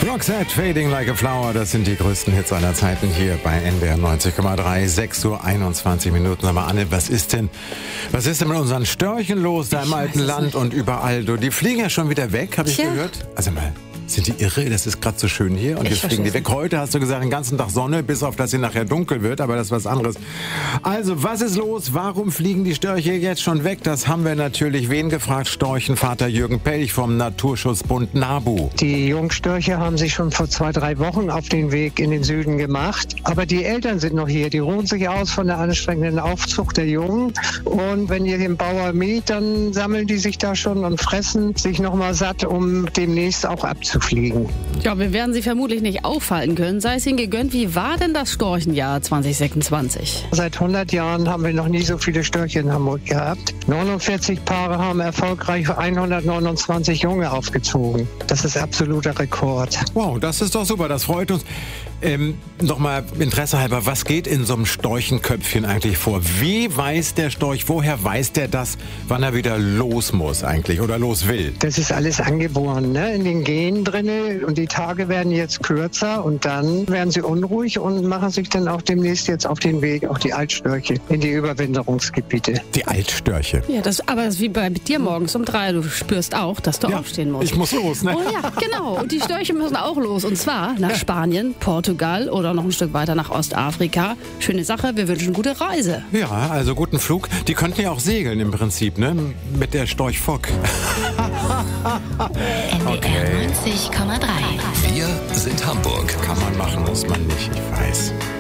Roxette, Fading Like a Flower, das sind die größten Hits aller Zeiten hier bei NDR 90,3, 6:21 Uhr. Sag mal, Anne, was ist denn mit unseren Störchen los da im alten Land und überall? Du, die fliegen ja schon wieder weg, habe ich gehört. Also mal, sind die irre? Das ist gerade so schön hier und jetzt fliegen die weg. Heute hast du gesagt, den ganzen Tag Sonne, bis auf dass sie nachher dunkel wird, aber das ist was anderes. Also, was ist los? Warum fliegen die Störche jetzt schon weg? Das haben wir natürlich wen gefragt? Storchenvater Jürgen Pelch vom Naturschutzbund NABU. Die Jungstörche haben sich schon vor 2-3 Wochen auf den Weg in den Süden gemacht. Aber die Eltern sind noch hier. Die ruhen sich aus von der anstrengenden Aufzucht der Jungen. Und wenn ihr den Bauer mäht, dann sammeln die sich da schon und fressen sich nochmal satt, um demnächst auch abzufliegen. Ja, wir werden sie vermutlich nicht aufhalten können. Sei es ihnen gegönnt. Wie war denn das Storchenjahr 2026? Seit 100 Jahren haben wir noch nie so viele Störche in Hamburg gehabt. 49 Paare haben erfolgreich 129 Junge aufgezogen. Das ist absoluter Rekord. Wow, das ist doch super, das freut uns. Nochmal Interesse halber, was geht in so einem Storchenköpfchen eigentlich vor? Wie weiß der Storch, woher weiß der das, wann er wieder los muss eigentlich oder los will? Das ist alles angeboren, ne? In den Genen drinne, und die Tage werden jetzt kürzer und dann werden sie unruhig und machen sich dann auch demnächst jetzt auf den Weg, auch die Altstörche, in die Überwinterungsgebiete. Die Altstörche? Ja, das ist wie bei dir morgens um 3. Du spürst auch, dass du aufstehen musst. Ich muss los, ne? Oh ja, genau. Und die Störche müssen auch los. Und zwar nach Spanien, Portugal oder noch ein Stück weiter nach Ostafrika. Schöne Sache, wir wünschen gute Reise. Ja, also guten Flug. Die könnten ja auch segeln im Prinzip, ne? Mit der Storch Fock. NDR 90,3. Wir sind Hamburg. Kann man machen, muss man nicht, ich weiß.